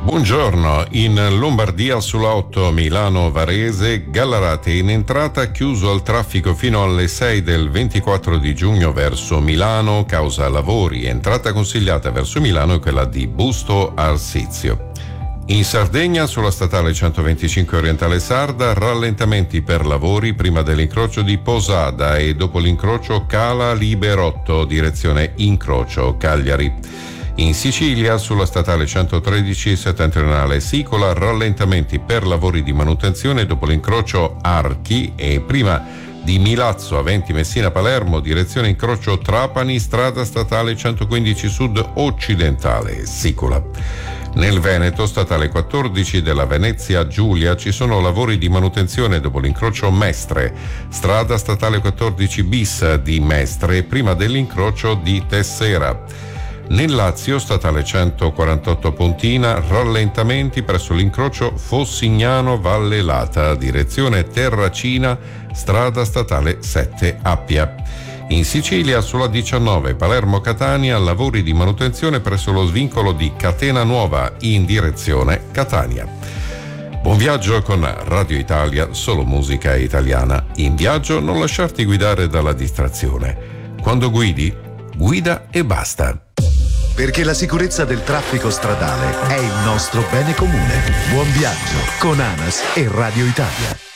Buongiorno, in Lombardia sulla 8 Milano-Varese, Gallarate in entrata, chiuso al traffico fino alle 6 del 24 di giugno verso Milano, causa lavori. Entrata consigliata verso Milano è quella di Busto Arsizio. In Sardegna, sulla statale 125 Orientale Sarda, rallentamenti per lavori prima dell'incrocio di Posada e dopo l'incrocio Cala Liberotto, direzione incrocio Cagliari. In Sicilia, sulla statale 113 settentrionale Sicola, rallentamenti per lavori di manutenzione dopo l'incrocio Archi e prima di Milazzo aventi Messina Palermo, direzione incrocio Trapani, strada statale 115 sud occidentale Sicola. Nel Veneto, statale 14 della Venezia Giulia, ci sono lavori di manutenzione dopo l'incrocio Mestre, strada statale 14 bis di Mestre, prima dell'incrocio di Tessera. Nel Lazio, statale 148 Pontina, rallentamenti presso l'incrocio Fossignano Valle Lata, direzione Terracina, strada statale 7 Appia. In Sicilia, sulla 19 Palermo-Catania, lavori di manutenzione presso lo svincolo di Catena Nuova in direzione Catania. Buon viaggio con Radio Italia, solo musica italiana. In viaggio non lasciarti guidare dalla distrazione. Quando guidi, guida e basta. Perché la sicurezza del traffico stradale è il nostro bene comune. Buon viaggio con ANAS e Radio Italia.